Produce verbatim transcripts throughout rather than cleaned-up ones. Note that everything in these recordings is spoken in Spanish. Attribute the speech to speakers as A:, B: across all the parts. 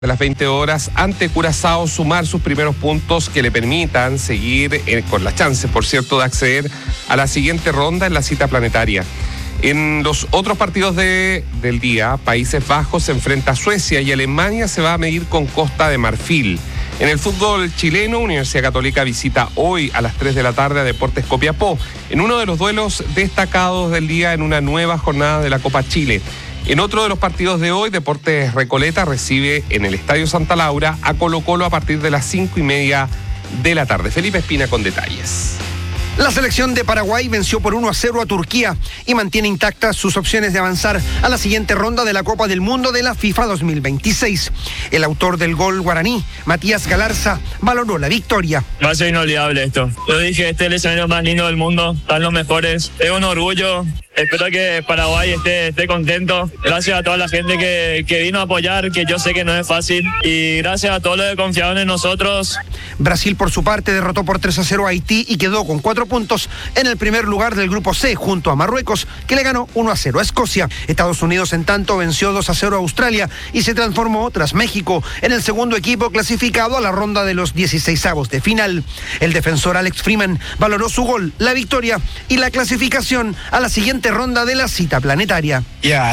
A: de las veinte horas ante Curazao sumar sus primeros puntos que le permitan seguir eh, con las chances, por cierto, de acceder a la siguiente ronda en la cita planetaria. En los otros partidos de, del día, Países Bajos se enfrenta a Suecia y Alemania se va a medir con Costa de Marfil. En el fútbol chileno, Universidad Católica visita hoy a las tres de la tarde a Deportes Copiapó, en uno de los duelos destacados del día en una nueva jornada de la Copa Chile. En otro de los partidos de hoy, Deportes Recoleta recibe en el Estadio Santa Laura a Colo-Colo a partir de las cinco y media de la tarde. Felipe Espina con detalles.
B: La selección de Paraguay venció por uno a cero a Turquía y mantiene intactas sus opciones de avanzar a la siguiente ronda de la Copa del Mundo de la FIFA dos mil veintiséis. El autor del gol guaraní, Matías Galarza, valoró la victoria.
C: Va a ser inolvidable esto. Yo dije, este es el escenario más lindo del mundo, están los mejores. Es un orgullo. Espero que Paraguay esté, esté contento. Gracias a toda la gente que, que vino a apoyar, que yo sé que no es fácil. Y gracias a todos los que confiaron en nosotros.
B: Brasil, por su parte, derrotó por tres a cero a Haití y quedó con cuatro puntos en el primer lugar del grupo C, junto a Marruecos, que le ganó uno a cero a Escocia. Estados Unidos, en tanto, venció dos a cero a Australia y se transformó, tras México, en el segundo equipo clasificado a la ronda de los dieciseisavos de final. El defensor Alex Freeman valoró su gol, la victoria y la clasificación a la siguiente ronda de la cita planetaria.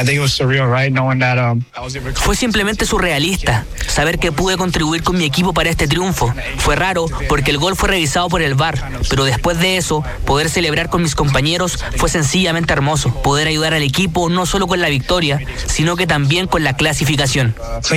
D: Fue simplemente surrealista saber que pude contribuir con mi equipo para este triunfo. Fue raro porque el gol fue revisado por el V A R, pero después de eso, poder celebrar con mis compañeros fue sencillamente hermoso. Poder ayudar al equipo no solo con la victoria, sino que también con la clasificación.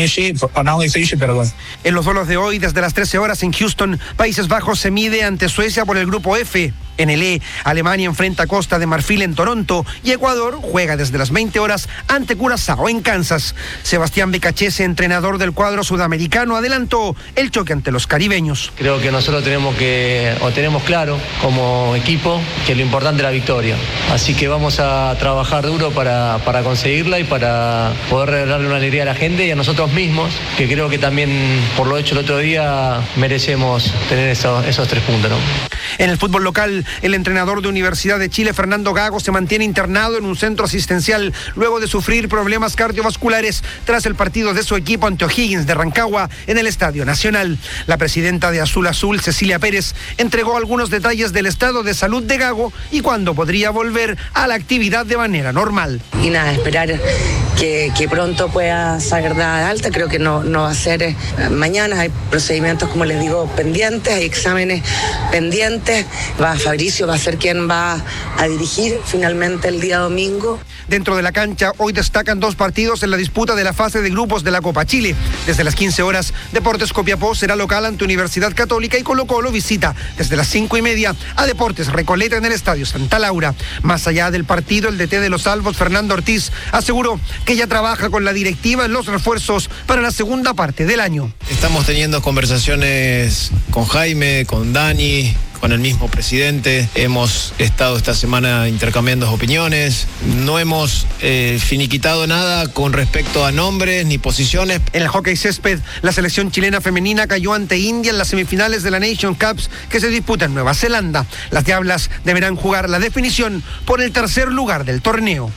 B: En los duelos de hoy, desde las trece horas en Houston, Países Bajos se mide ante Suecia por el grupo F. En el E, Alemania enfrenta a Costa de Marfil en Toronto y Ecuador juega desde las veinte horas ante Curazao en Kansas. Sebastián Becachese, entrenador del cuadro sudamericano, adelantó el choque ante los caribeños.
E: Creo que nosotros tenemos que, o tenemos claro como equipo, que lo importante es la victoria. Así que vamos a trabajar duro para, para conseguirla y para poder regalarle una alegría a la gente y a nosotros mismos, que creo que también, por lo hecho el otro día, merecemos tener esos, esos tres puntos, ¿no?
B: En el fútbol local, el entrenador de Universidad de Chile, Fernando Gago, se mantiene internado en un centro asistencial luego de sufrir problemas cardiovasculares tras el partido de su equipo ante O'Higgins de Rancagua en el Estadio Nacional. La presidenta de Azul Azul, Cecilia Pérez, entregó algunos detalles del estado de salud de Gago y cuándo podría volver a la actividad de manera normal.
F: Y nada, esperar que, que pronto pueda salir de alta. Creo que no, no va a ser eh, mañana. Hay procedimientos, como les digo, pendientes, hay exámenes pendientes. Va Fabricio, va a ser quien va a dirigir finalmente el día domingo.
B: Dentro de la cancha, hoy destacan dos partidos en la disputa de la fase de grupos de la Copa Chile. Desde las quince horas, Deportes Copiapó será local ante Universidad Católica y Colo-Colo visita desde las cinco y media a Deportes Recoleta en el Estadio Santa Laura. Más allá del partido, el D T de los Albos, Fernando Ortiz, aseguró que ya trabaja con la directiva en los refuerzos para la segunda parte del año.
G: Estamos teniendo conversaciones con Jaime, con Dani, con el mismo presidente. Hemos estado esta semana intercambiando opiniones. No hemos eh, finiquitado nada con respecto a nombres ni posiciones.
B: En el hockey césped, la selección chilena femenina cayó ante India en las semifinales de la Nation Cups que se disputa en Nueva Zelanda. Las Diablas deberán jugar la definición por el tercer lugar del torneo.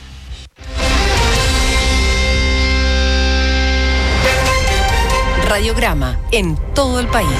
H: Radiograma en todo el país.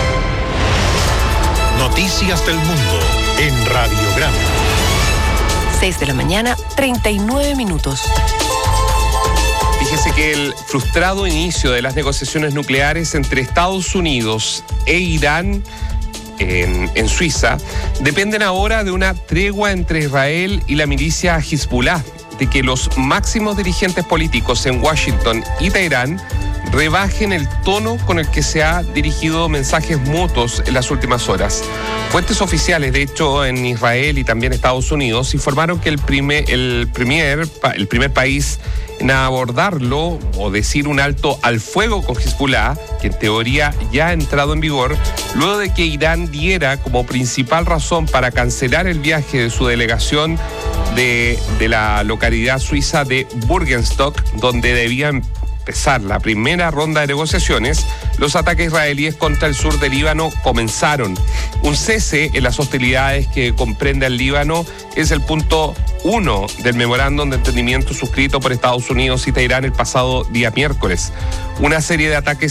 I: Noticias del mundo en Radiograma.
H: seis de la mañana, treinta y nueve minutos.
A: Fíjese que el frustrado inicio de las negociaciones nucleares entre Estados Unidos e Irán en, en Suiza dependen ahora de una tregua entre Israel y la milicia Hezbollah, de que los máximos dirigentes políticos en Washington y Teherán rebajen el tono con el que se ha dirigido mensajes mutuos en las últimas horas. Fuentes oficiales, de hecho, en Israel y también Estados Unidos, informaron que el primer, el primer, el primer país en abordarlo o decir un alto al fuego con Hezbollah, que en teoría ya ha entrado en vigor, luego de que Irán diera como principal razón para cancelar el viaje de su delegación de, de la localidad suiza de Burgenstock, donde debían empezar la primera ronda de negociaciones, los ataques israelíes contra el sur del Líbano comenzaron. Un cese en las hostilidades que comprende al Líbano es el punto uno del memorándum de entendimiento suscrito por Estados Unidos y Teherán el pasado día miércoles. Una serie de ataques